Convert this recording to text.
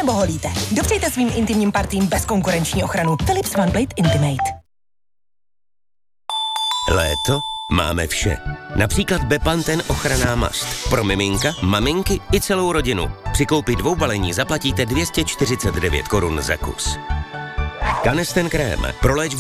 nebo holíte. Dopřejte svým intimním partím bezkonkurenční ochranu. Philips OneBlade Intimate. Léto máme vše. Například Bepanthen ochranná mast. Pro miminka, maminky i celou rodinu. Při koupi 2 balení zaplatíte 249 korun za kus. Canesten krém pro léčbu